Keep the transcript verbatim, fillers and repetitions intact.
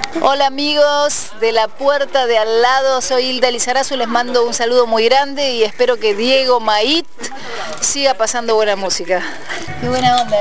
Hola amigos de la puerta de al lado, soy Hilda Lizarazu, les mando un saludo muy grande y espero que Diego Mait siga pasando buena música. Qué buena onda.